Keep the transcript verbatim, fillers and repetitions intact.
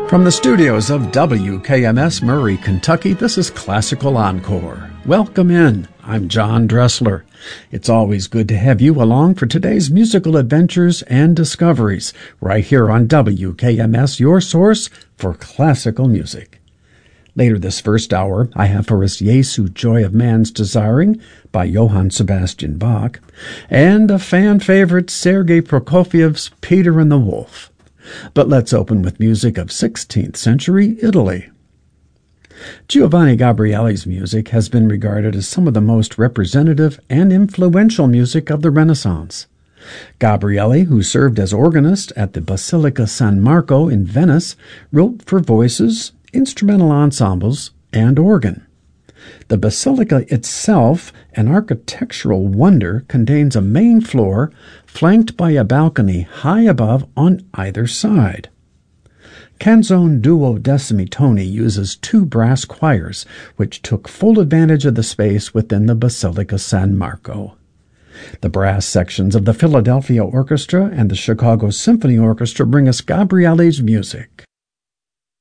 From the studios of W K M S Murray, Kentucky, this is Classical Encore. Welcome in. I'm John Dressler. It's always good to have you along for today's musical adventures and discoveries, right here on W K M S, your source for classical music. Later this first hour, I have for us Jesu, Joy of Man's Desiring by Johann Sebastian Bach, and a fan favorite, Sergei Prokofiev's Peter and the Wolf. But let's open with music of sixteenth century Italy. Giovanni Gabrieli's music has been regarded as some of the most representative and influential music of the Renaissance. Gabrieli, who served as organist at the Basilica San Marco in Venice, wrote for voices, instrumental ensembles, and organ. The basilica itself, an architectural wonder, contains a main floor flanked by a balcony high above on either side. Canzone Duodecimi Toni uses two brass choirs, which took full advantage of the space within the Basilica San Marco. The brass sections of the Philadelphia Orchestra and the Chicago Symphony Orchestra bring us Gabrieli's music.